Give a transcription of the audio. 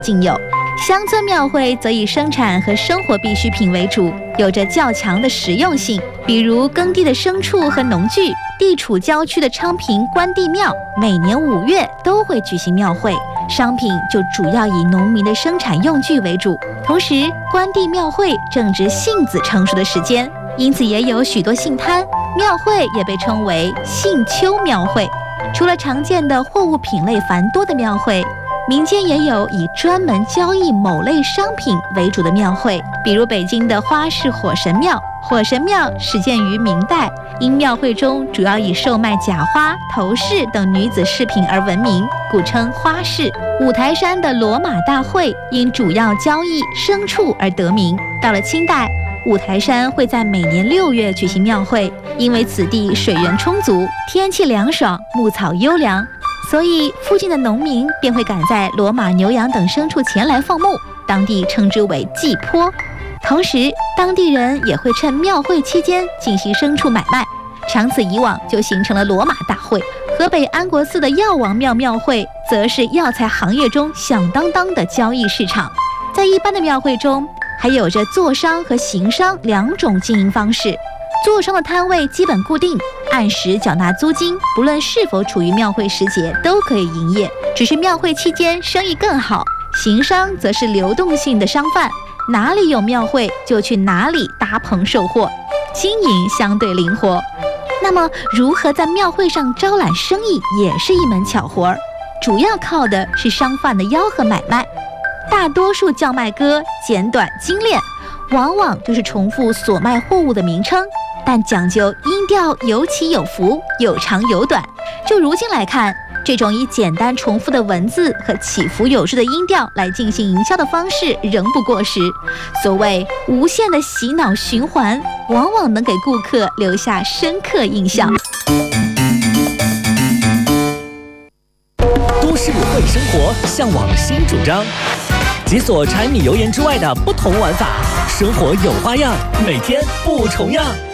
仅有。乡村庙会则以生产和生活必需品为主，有着较强的实用性，比如耕地的牲畜和农具。地处郊区的昌平关帝庙，每年5月都会举行庙会，商品就主要以农民的生产用具为主。同时，关帝庙会正值杏子成熟的时间，因此也有许多杏摊。庙会也被称为杏丘庙会。除了常见的货物品类繁多的庙会，民间也有以专门交易某类商品为主的庙会，比如北京的花市火神庙。火神庙始建于明代，因庙会中主要以售卖假花、头饰等女子饰品而闻名，故称花市。五台山的罗马大会因主要交易牲畜而得名。到了清代，五台山会在每年6月举行庙会，因为此地水源充足，天气凉爽，牧草优良，所以附近的农民便会赶在骡马牛羊等牲畜前来放牧，当地称之为祭坡。同时，当地人也会趁庙会期间进行牲畜买卖，长此以往就形成了骡马大会。河北安国寺的药王庙庙会则是药材行业中响当当的交易市场。在一般的庙会中，还有着坐商和行商2种经营方式。坐商的摊位基本固定，按时缴纳租金，不论是否处于庙会时节都可以营业，只是庙会期间生意更好。行商则是流动性的商贩，哪里有庙会就去哪里搭棚售货，经营相对灵活。那么如何在庙会上招揽生意也是一门巧活，主要靠的是商贩的吆喝买卖。大多数叫卖歌简短精炼，往往就是重复所卖货物的名称，但讲究音调有起有伏，有长有短。就如今来看，这种以简单重复的文字和起伏有致的音调来进行营销的方式仍不过时。所谓无限的洗脑循环，往往能给顾客留下深刻印象。 都市会生活向往新主张，解锁柴米油盐之外的不同玩法，生活有花样，每天不重样。